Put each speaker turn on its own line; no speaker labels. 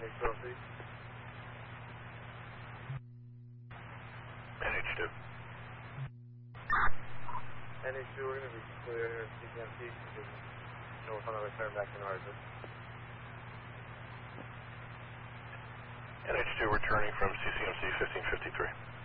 NH2,
NH2.
NH2, we're going to be clear here at CCMP because we'll find a return back in orbit.
NH2 returning from CCMC 1553.